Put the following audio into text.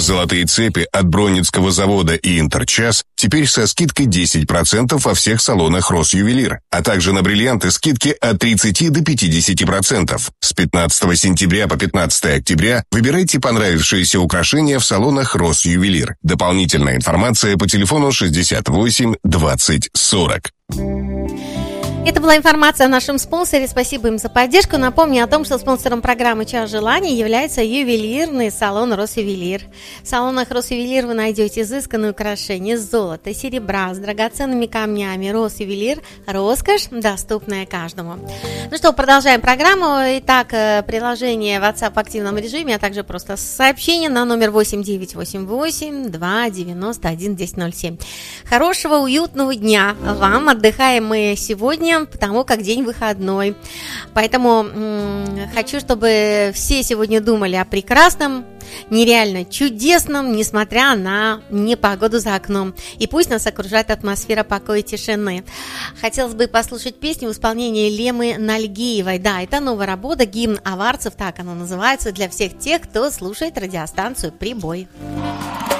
Золотые цепи от Бронницкого завода и Интерчас теперь со скидкой 10% во всех салонах Росювелир, а также на бриллианты скидки от 30 до 50%. С 15 сентября по 15 октября выбирайте понравившиеся украшения в салонах Росювелир. Дополнительная информация по телефону 68 20 40. Это была информация о нашем спонсоре. Спасибо им за поддержку. Напомню о том, что спонсором программы «Час желаний» является ювелирный салон «Росювелир». В салонах «Росювелир» вы найдете изысканные украшения из золота, серебра, с драгоценными камнями. «Росювелир» – роскошь, доступная каждому. Ну что, продолжаем программу. Итак, приложение WhatsApp в активном режиме, а также просто сообщение на номер 8988 291 1007. Хорошего, уютного дня вам. Отдыхаем мы сегодня, потому как день выходной. Поэтому хочу, чтобы все сегодня думали о прекрасном, нереально чудесном, несмотря на непогоду за окном. И пусть нас окружает атмосфера покоя и тишины. Хотелось бы послушать песню в исполнении Лемы Нальгиевой. Да, это новая работа, гимн аварцев, так оно называется, для всех тех, кто слушает радиостанцию «Прибой».